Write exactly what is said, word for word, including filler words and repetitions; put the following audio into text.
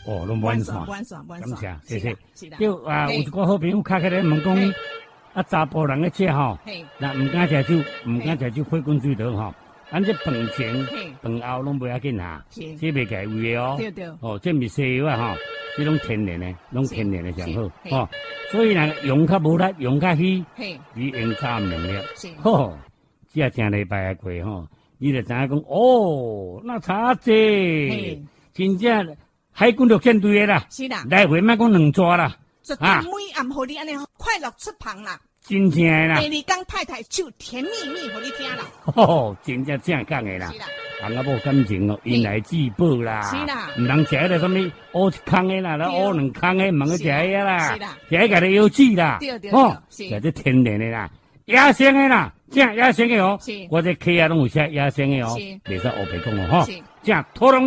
哦，拢完善， 完善，完善， 感谢，谢谢。 是啦， 就啊，有一个好朋友敲起来问讲，啊，查甫人咧食吼，那唔敢食酒，唔敢食酒，血管水道吼，咱这饭前、饭后拢不要紧哈，这袂改胃的哦。 对对。哦， 这咪西药啊吼，这种天然的，拢天然的上好哦。所以呢，用较无力，用较虚，你用早唔能力。吼，这正礼拜过吼，你就知影讲哦，那差济，真正海军陆舰队的啦， 是啦， 来回莫讲两抓啦， 啊，每暗互你安尼快乐出旁啦。 真正的啦！ 第二天太太就甜蜜蜜互你听啦。 哦，真正正讲的啦。是啦。人啊无感情哦，因来自保啦。是啦。唔通食迄个什么乌一空的啦，乌两空的，唔通去食迄个啦。是啦。食迄个的有籽啦。对对对。哦，食这天然的啦，野生的啦，正野生的哦。是。我这客啊拢有写野生的哦，袂使乌白讲哦，吼。是。正土壤。